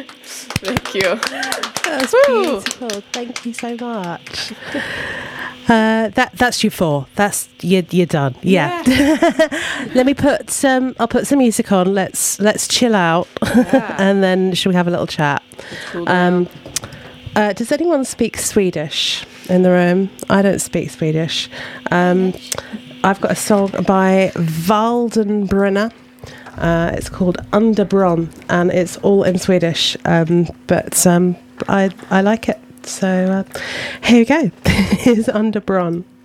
Thank you. That's beautiful. Thank you so much. That's you four. That's you're done. Yeah. Let me put some. I'll put some music on. Let's chill out, and then shall we have a little chat? Cool Does anyone speak Swedish in the room? I don't speak Swedish. I've got a song by Waldenbrunner. It's called Underbron, and it's all in Swedish. But I like it. So here we go. Here's Underbron.